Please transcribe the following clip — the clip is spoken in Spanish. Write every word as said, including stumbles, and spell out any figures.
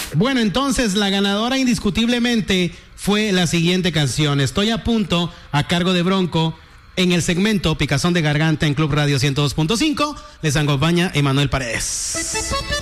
Bueno, entonces la ganadora indiscutiblemente fue la siguiente canción, Estoy a punto, a cargo de Bronco, en el segmento Picazón de Garganta en Club Radio ciento dos punto cinco. Les acompaña Emanuel Paredes.